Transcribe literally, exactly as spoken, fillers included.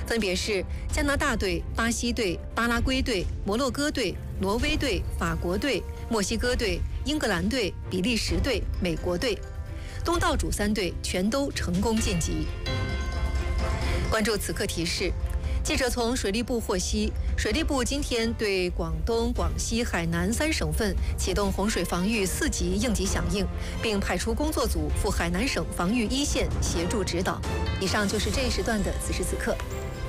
分别是加拿大队、巴西队、巴拉圭队、摩洛哥队、挪威队、法国队、墨西哥队、英格兰队、比利时队、美国队。东道主三队全都成功晋级。关注此刻提示。记者从水利部获悉，水利部今天对广东、广西、海南三省份启动洪水防御四级应急响应，并派出工作组赴海南省防御一线协助指导。以上就是这一时段的此时此刻。